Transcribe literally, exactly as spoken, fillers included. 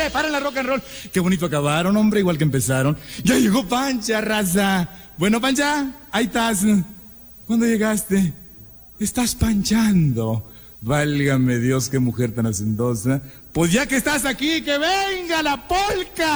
¡Eh! ¡Para la rock and roll! Qué bonito acabaron, hombre, igual que empezaron. Ya llegó Pancha, raza. Bueno, Pancha, ahí estás. ¿Cuándo llegaste? Estás panchando. Válgame Dios, qué mujer tan hacendosa. Pues ya que estás aquí, que venga la polca.